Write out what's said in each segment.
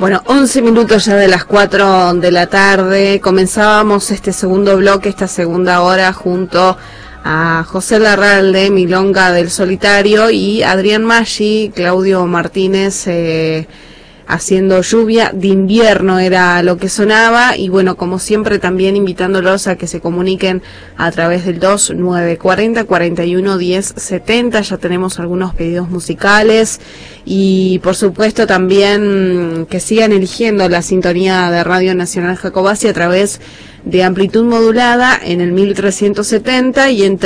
Bueno, 11 minutos ya de las 4 de la tarde. Comenzábamos este segundo bloque, esta segunda hora, junto a José Larralde, Milonga del Solitario, y Adrián Maggi, Claudio Martínez, haciendo Lluvia de Invierno era lo que sonaba. Y bueno, como siempre, también invitándolos a que se comuniquen a través del 2940 41 10 70. Ya tenemos algunos pedidos musicales, y por supuesto también que sigan eligiendo la sintonía de Radio Nacional Jacobasi a través de amplitud modulada en el 1370 y en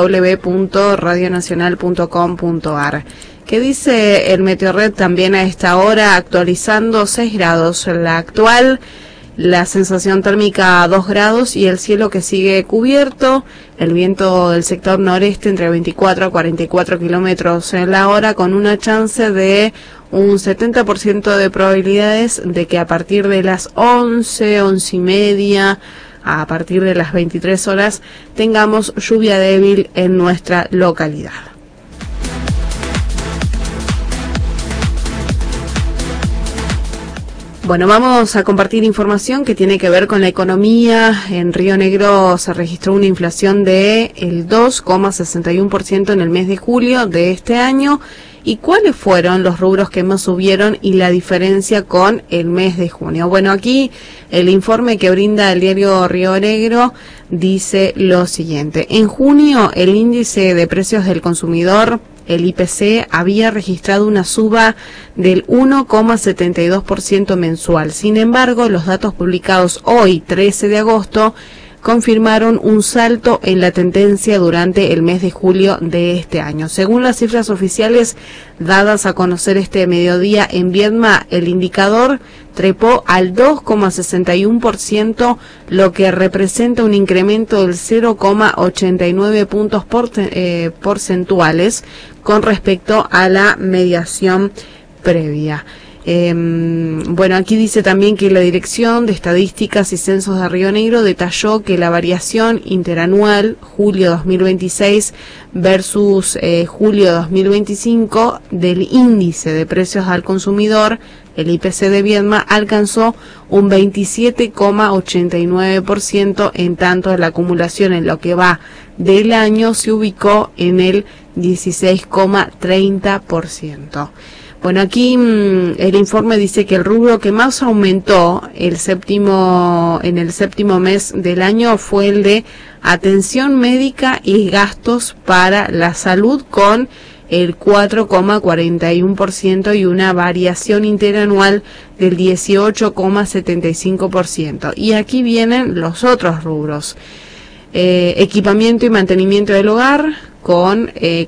www.radionacional.com.ar. ¿Qué dice el Meteorred también a esta hora? Actualizando 6 grados la actual, la sensación térmica 2 grados y el cielo que sigue cubierto, el viento del sector noreste entre 24 a 44 kilómetros en la hora, con una chance de un 70% de probabilidades de que a partir de las 11, 11 y media, a partir de las 23 horas, tengamos lluvia débil en nuestra localidad. Bueno, vamos a compartir información que tiene que ver con la economía. En Río Negro se registró una inflación de el 2,61% en el mes de julio de este año. ¿Y cuáles fueron los rubros que más subieron y la diferencia con el mes de junio? Bueno, aquí el informe que brinda el diario Río Negro dice lo siguiente. En junio, el índice de precios del consumidor, el IPC, había registrado una suba del 1,72% mensual. Sin embargo, los datos publicados hoy, 13 de agosto, confirmaron un salto en la tendencia durante el mes de julio de este año. Según las cifras oficiales dadas a conocer este mediodía en Viedma, el indicador trepó al 2,61%, lo que representa un incremento del 0,89 puntos porcentuales con respecto a la mediación previa. Bueno, aquí dice también que la Dirección de Estadísticas y Censos de Río Negro detalló que la variación interanual julio 2026 versus julio 2025 del índice de precios al consumidor, el IPC de Viedma, alcanzó un 27,89%, en tanto la acumulación en lo que va del año se ubicó en el 16,30%. Bueno, aquí el informe dice que el rubro que más aumentó en el séptimo mes del año fue el de atención médica y gastos para la salud, con el 4,41% y una variación interanual del 18,75%. Y aquí vienen los otros rubros. Equipamiento y mantenimiento del hogar, con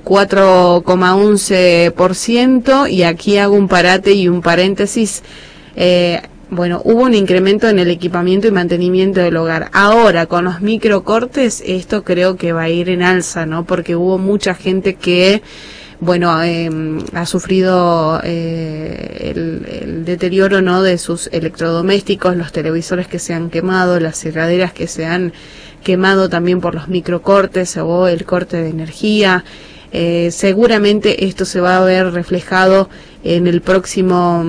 4,11%, y aquí hago un parate y un paréntesis. Bueno, hubo un incremento en el equipamiento y mantenimiento del hogar. Ahora, con los microcortes, esto creo que va a ir en alza, ¿no? Porque hubo mucha gente que, bueno, ha sufrido el deterioro, ¿no?, de sus electrodomésticos, los televisores que se han quemado, las heladeras que se han quemado también por los microcortes o el corte de energía. Seguramente esto se va a ver reflejado en el próximo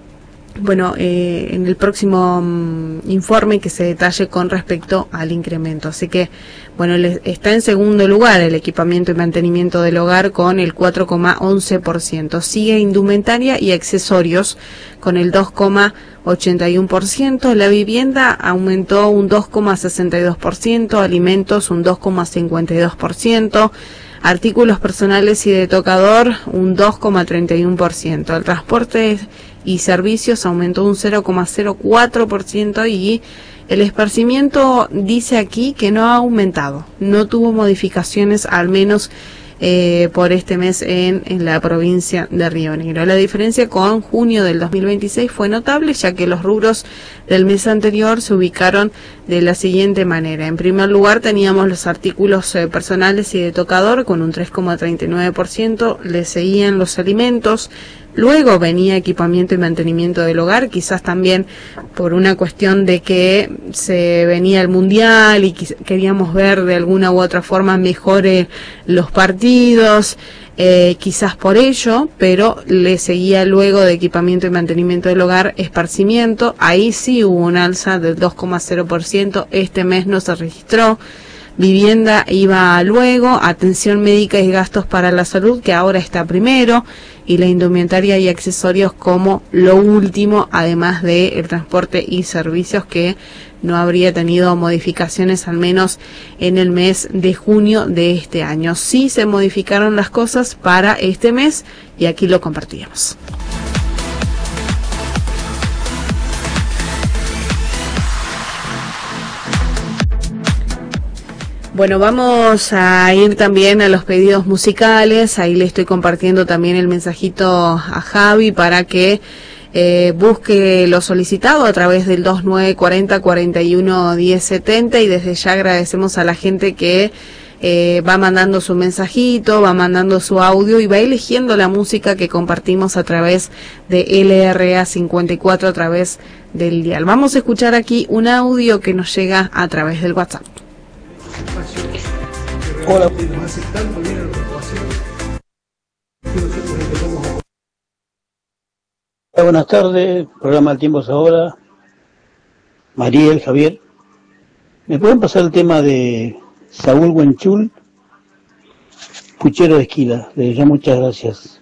informe que se detalle con respecto al incremento. Así que, bueno, está en segundo lugar el equipamiento y mantenimiento del hogar con el 4,11%. Sigue indumentaria y accesorios con el 2,81%. La vivienda aumentó un 2,62%, alimentos un 2,52%, artículos personales y de tocador un 2,31%. El transporte y servicios aumentó un 0,04%, y el esparcimiento dice aquí que no ha aumentado, no tuvo modificaciones, al menos por este mes en la provincia de Río Negro. La diferencia con junio del 2026 fue notable, ya que los rubros del mes anterior se ubicaron de la siguiente manera. En primer lugar teníamos los artículos personales y de tocador con un 3,39%, le seguían los alimentos, luego venía equipamiento y mantenimiento del hogar, quizás también por una cuestión de que se venía el mundial y queríamos ver de alguna u otra forma mejor los partidos. quizás por ello, pero le seguía luego de equipamiento y mantenimiento del hogar, esparcimiento. Ahí sí hubo un alza del 2,0%, este mes no se registró. Vivienda iba luego, atención médica y gastos para la salud, que ahora está primero, y la indumentaria y accesorios como lo último, además de el transporte y servicios, que no habría tenido modificaciones al menos en el mes de junio de este año. Sí se modificaron las cosas para este mes y aquí lo compartíamos. Bueno, vamos a ir también a los pedidos musicales. Ahí le estoy compartiendo también el mensajito a Javi para que busque lo solicitado a través del 2940 41 1070, y desde ya agradecemos a la gente que va mandando su mensajito, va mandando su audio y va eligiendo la música que compartimos a través de LRA 54 a través del dial. Vamos a escuchar aquí un audio que nos llega a través del WhatsApp. Hola. Buenas tardes, programa El Tiempo es Ahora. Mariel, Javier. ¿Me pueden pasar el tema de Saúl Huenchul, Puchero de Esquila? Les ya muchas gracias.